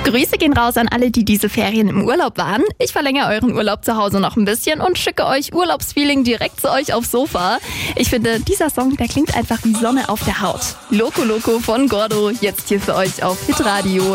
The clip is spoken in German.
Grüße gehen raus an alle, die diese Ferien im Urlaub waren. Ich verlängere euren Urlaub zu Hause noch ein bisschen und schicke euch Urlaubsfeeling direkt zu euch aufs Sofa. Ich finde, dieser Song, der klingt einfach wie Sonne auf der Haut. Loco Loco von Gordo, jetzt hier für euch auf Hitradio